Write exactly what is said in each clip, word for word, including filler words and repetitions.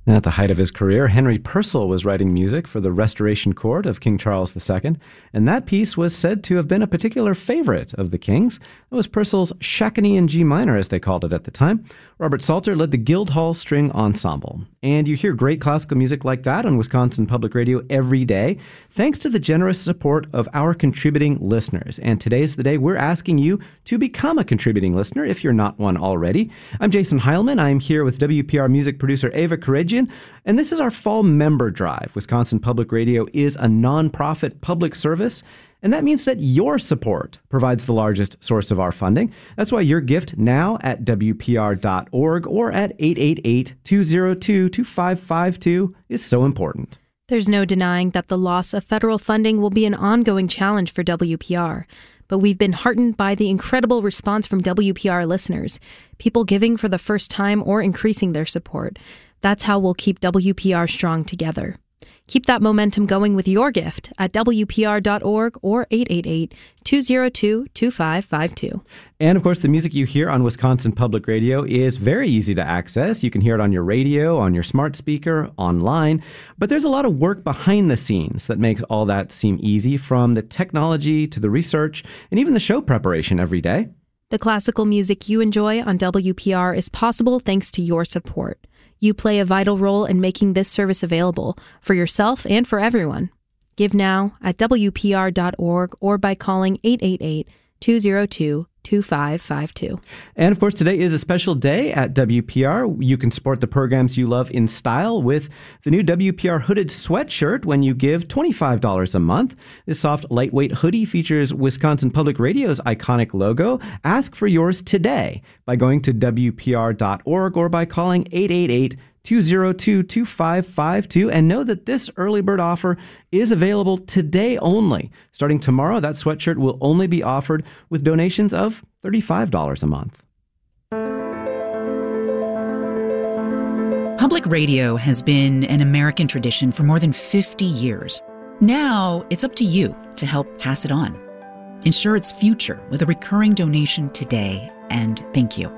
At the height of his career, Henry Purcell was writing music for the Restoration Court of King Charles the Second, and that piece was said to have been a particular favorite of the king's. It was Purcell's Shackney in G minor, as they called it at the time. Robert Salter led the Guildhall String Ensemble. And you hear great classical music like that on Wisconsin Public Radio every day, thanks to the generous support of our contributing listeners. And today's the day we're asking you to become a contributing listener if you're not one already. I'm Jason Heilman. I'm here with W P R music producer Ava Karagian. And this is our fall member drive. Wisconsin Public Radio is a nonprofit public service, and that means that your support provides the largest source of our funding. That's why your gift now at W P R dot org or at eight eight eight, two zero two, two five five two is so important. There's no denying that the loss of federal funding will be an ongoing challenge for W P R. But we've been heartened by the incredible response from W P R listeners, people giving for the first time or increasing their support. That's how we'll keep W P R strong together. Keep that momentum going with your gift at W P R dot org or eight eight eight, two zero two, two five five two. And of course, the music you hear on Wisconsin Public Radio is very easy to access. You can hear it on your radio, on your smart speaker, online. But there's a lot of work behind the scenes that makes all that seem easy, from the technology to the research and even the show preparation every day. The classical music you enjoy on W P R is possible thanks to your support. You play a vital role in making this service available for yourself and for everyone. Give now at W P R dot org or by calling eight eight eight, two zero two, two five five two. And of course, today is a special day at W P R. You can support the programs you love in style with the new W P R hooded sweatshirt when you give twenty-five dollars a month. This soft, lightweight hoodie features Wisconsin Public Radio's iconic logo. Ask for yours today by going to W P R dot org or by calling eight eight eight, two zero two, two five five two, and know that this early bird offer is available today only. Starting tomorrow, that sweatshirt will only be offered with donations of thirty-five dollars a month. Public radio has been an American tradition for more than fifty years. Now it's up to you to help pass it on. Ensure its future with a recurring donation today, and thank you.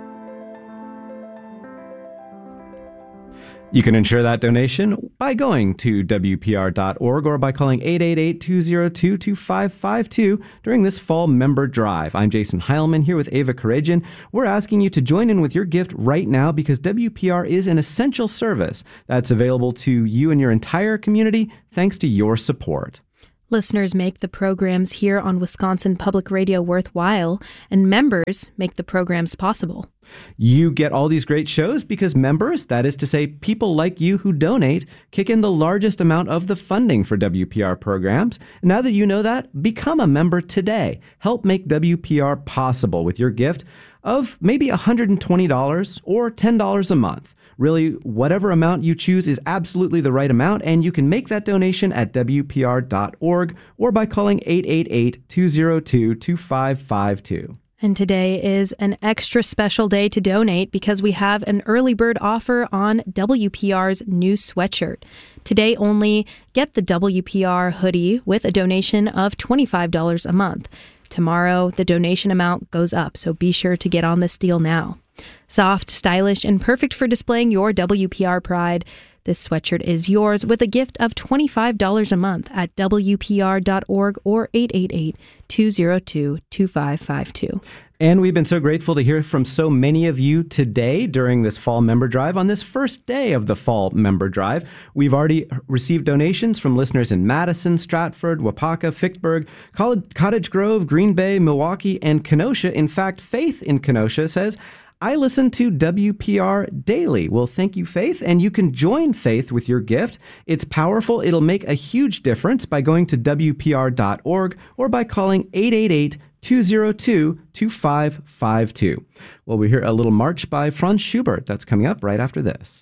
You can ensure that donation by going to W P R dot org or by calling eight eight eight, two zero two, two five five two during this fall member drive. I'm Jason Heilman here with Ava Karagian. We're asking you to join in with your gift right now because W P R is an essential service that's available to you and your entire community thanks to your support. Listeners make the programs here on Wisconsin Public Radio worthwhile, and members make the programs possible. You get all these great shows because members, that is to say people like you who donate, kick in the largest amount of the funding for W P R programs. Now that you know that, become a member today. Help make W P R possible with your gift of maybe one hundred twenty dollars or ten dollars a month. Really, whatever amount you choose is absolutely the right amount, and you can make that donation at W P R dot org or by calling eight eight eight, two zero two, two five five two. And today is an extra special day to donate because we have an early bird offer on W P R's new sweatshirt. Today only, get the W P R hoodie with a donation of twenty-five dollars a month. Tomorrow, the donation amount goes up, so be sure to get on this deal now. Soft, stylish, and perfect for displaying your W P R pride. This sweatshirt is yours with a gift of twenty-five dollars a month at W P R dot org or eight eight eight, two zero two, two five five two. And we've been so grateful to hear from so many of you today during this fall member drive. On this first day of the fall member drive, we've already received donations from listeners in Madison, Stratford, Wapaka, Fichtburg, Cottage Grove, Green Bay, Milwaukee, and Kenosha. In fact, Faith in Kenosha says, I listen to W P R daily. Well, thank you, Faith. And you can join Faith with your gift. It's powerful. It'll make a huge difference by going to W P R dot org or by calling eight eight eight, two zero two, two five five two. Well, we hear a little march by Franz Schubert. That's coming up right after this.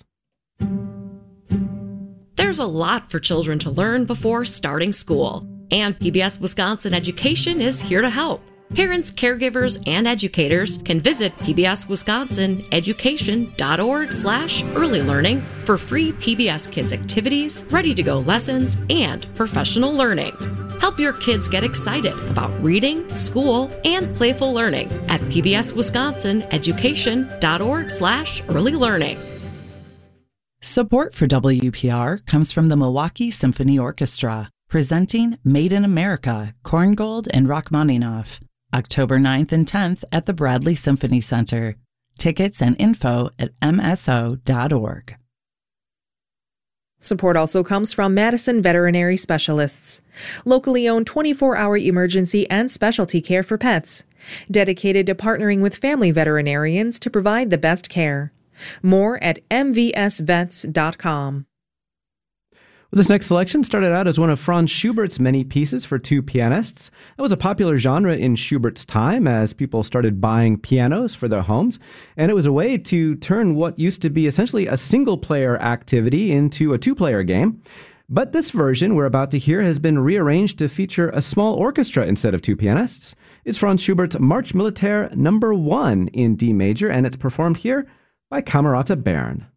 There's a lot for children to learn before starting school, and P B S Wisconsin Education is here to help. Parents, caregivers, and educators can visit P B S Wisconsin Education dot org slash early learning for free P B S Kids activities, ready-to-go lessons, and professional learning. Help your kids get excited about reading, school, and playful learning at P B S Wisconsin Education dot org slash early learning. Support for W P R comes from the Milwaukee Symphony Orchestra, presenting Made in America, Korngold and Rachmaninoff, October ninth and tenth at the Bradley Symphony Center. Tickets and info at m s o dot org. Support also comes from Madison Veterinary Specialists, locally owned twenty-four hour emergency and specialty care for pets, dedicated to partnering with family veterinarians to provide the best care. More at m v s vets dot com. Well, this next selection started out as one of Franz Schubert's many pieces for two pianists. That was a popular genre in Schubert's time as people started buying pianos for their homes, and it was a way to turn what used to be essentially a single-player activity into a two-player game. But this version we're about to hear has been rearranged to feature a small orchestra instead of two pianists. It's Franz Schubert's March Militaire number one in D major, and it's performed here by Camerata Bern.